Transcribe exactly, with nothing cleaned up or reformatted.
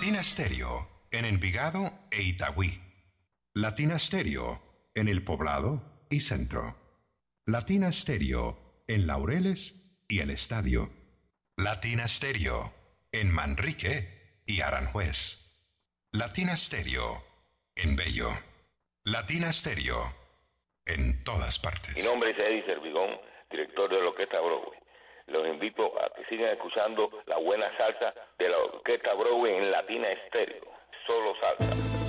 Latina Stereo en Envigado e Itagüí. Latina Stereo en El Poblado y Centro. Latina Stereo en Laureles y El Estadio. Latina Stereo en Manrique y Aranjuez. Latina Stereo en Bello. Latina Stereo en todas partes. Mi nombre es Eddie Servigón, director de la Orquesta Broadway. Los invito a que sigan escuchando la buena salsa de la Orquesta Broadway en Latina Stereo. Solo salsa.